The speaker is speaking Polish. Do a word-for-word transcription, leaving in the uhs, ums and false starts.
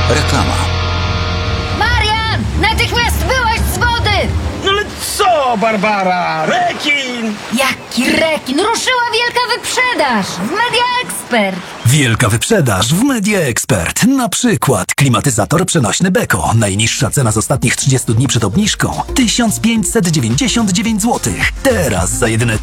Reklama. Marian! Natychmiast wyłaź z wody! No ale co, Barbara? Rekin! Jaki rekin! Ruszyła wielka wyprzedaż w Media Expert! Wielka wyprzedaż w Media Expert. Na przykład klimatyzator przenośny Beko. Najniższa cena z ostatnich trzydziestu dni przed obniżką tysiąc pięćset dziewięćdziesiąt dziewięć złotych. Teraz za jedyne